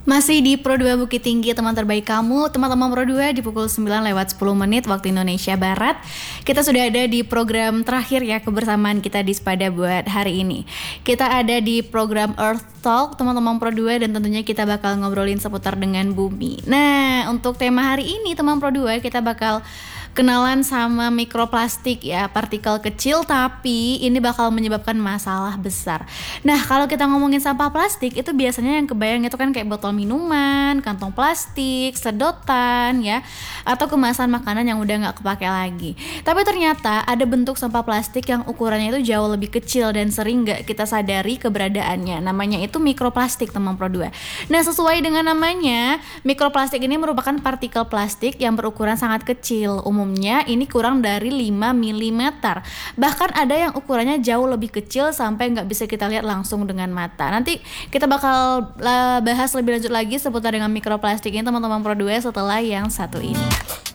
Masih di Pro 2 Bukit Tinggi, teman terbaik kamu, teman-teman Pro 2 di pukul 9 lewat 10 menit waktu Indonesia Barat. Kita sudah ada di program terakhir ya, kebersamaan kita di Spada buat hari ini. Kita ada di program Earth Talk, teman-teman Pro 2, dan tentunya kita bakal ngobrolin seputar dengan bumi. Nah, untuk tema hari ini teman Pro 2, kita bakal kenalan sama mikroplastik ya, partikel kecil tapi ini bakal menyebabkan masalah besar. Nah, kalau kita ngomongin sampah plastik itu biasanya yang kebayang itu kan kayak botol minuman, kantong plastik, sedotan ya, atau kemasan makanan yang udah nggak kepake lagi. Tapi ternyata ada bentuk sampah plastik yang ukurannya itu jauh lebih kecil dan sering nggak kita sadari keberadaannya. Namanya itu mikroplastik, teman Pro 2. Nah, sesuai dengan namanya, mikroplastik ini merupakan partikel plastik yang berukuran sangat kecil. Umumnya ini kurang dari 5 mm. Bahkan ada yang ukurannya jauh lebih kecil sampai nggak bisa kita lihat langsung dengan mata. Nanti kita bakal bahas lebih lanjut lagi seputar dengan mikroplastik ini, teman-teman Pro 2, setelah yang satu ini.